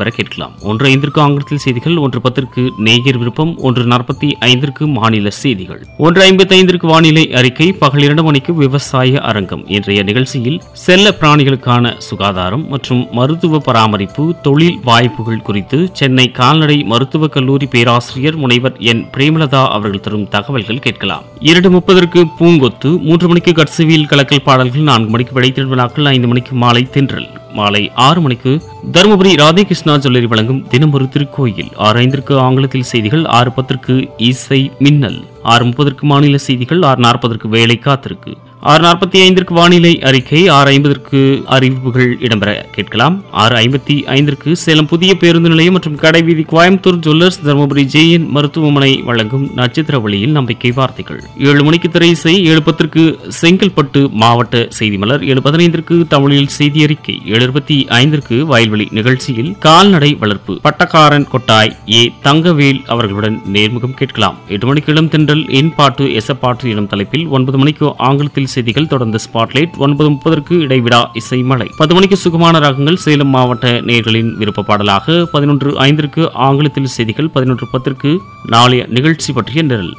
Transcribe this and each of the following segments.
இடம்பெற கேட்கலாம். 1:05 ஆங்கிலத்தில் செய்திகள், 1:10 நேயர் விருப்பம், 1:45 மாநில செய்திகள், 1:55 வானிலை அறிக்கை, பகல் 2 மணிக்கு விவசாய அரங்கம். இன்றைய நிகழ்ச்சியில் செல்ல பிராணிகளுக்கான சுகாதாரம் மற்றும் மருத்துவ பராமரிப்பு தொழில் வாய்ப்புகள் குறித்து சென்னை கால்நடை மருத்துவக் கல்லூரி பேராசிரியர் முனைவர் என் பிரேமலதா அவர்கள் தரும் தகவல்கள் கேட்கலாம். 2:30 பூங்கொத்து, 3 மணிக்கு கட்சிவியல் கலக்கல் பாடல்கள், 4 மணிக்கு விடைத்திருவிழாக்கள், 5 மணிக்கு மாலை தென்றல், மாலை 6 மணிக்கு தருமபுரி ராதேகிருஷ்ணா ஜுவல்லரி வழங்கும் தினமொரு திருக்கோயில், 6:05 ஆங்கிலத்தில் செய்திகள், 6:10 இசை மின்னல், 6:30 மாநில செய்திகள், 6:40 வேலை காத்திருக்கு, 6:45 வானிலை அறிக்கை, 6:50 அறிவிப்புகள் இடம்பெற கேட்கலாம். 6:55 சேலம் புதிய பேருந்து நிலையம் மற்றும் கடைவீதி கோயம்புத்தூர் ஜுவல்லர்ஸ் தருமபுரி ஜேஎன் மருத்துவமனை வழங்கும் நட்சத்திர வழியில் நம்பிக்கை வார்த்தைகள், 7 மணிக்கு திரைசை, 7:10 செங்கல்பட்டு மாவட்ட செய்தி மலர், 7:15 தமிழில் செய்தி அறிக்கை, 7:25 வயல்வெளி நிகழ்ச்சியில் கால்நடை வளர்ப்பு பட்டக்காரன் கொட்டாய் ஏ தங்கவேல் அவர்களுடன் நேர்முகம் கேட்கலாம். 8 மணிக்கு இளம் தென்றல் என் பாட்டு எசப்பாட்டு எனும் தலைப்பில், 9 மணிக்கு ஆங்கிலத்தில் செய்திகள், தொடர்ந்து ஸ்பாட்லைட், 9:30 இடைவிடா இசை மலை, 10 மணிக்கு சுகமான ராகங்கள் சேலம் மாவட்ட நேயர்களின் விருப்ப பாடலாக, 11:05 ஆங்கிலத்தில் செய்திகள், 11:10 நாளைய நிகழ்ச்சி பற்றிய நிரல்.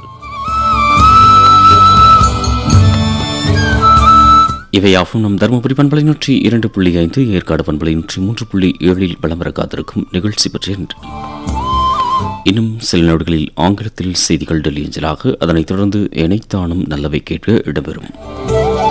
இவையாகும் நம் தருமபுரி பண்பலை 102.5, ஏற்காடு பண்பலை 103.7 விளம்பர காத்திருக்கும் நிகழ்ச்சி பற்றிய நிரல். இன்னும் சில நாடுகளில் ஆங்கிலத்தில் செய்திகள் டெல்லி அஞ்சலாக, அதனைத் தொடர்ந்து இணைத்தானும் நல்லவை கேட்க இடம்பெறும்.